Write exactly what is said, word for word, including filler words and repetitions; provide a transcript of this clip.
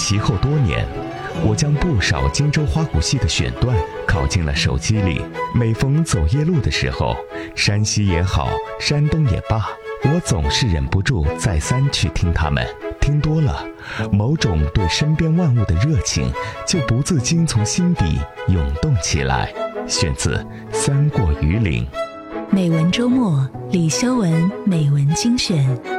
其后多年，我将不少荆州花鼓戏的选段拷进了手机里。每逢走夜路的时候，山西也好，山东也罢，我总是忍不住再三去听他们。听多了，某种对身边万物的热情就不自禁从心底涌动起来。选自《三过榆林》。 美文周末，李修文美文精选。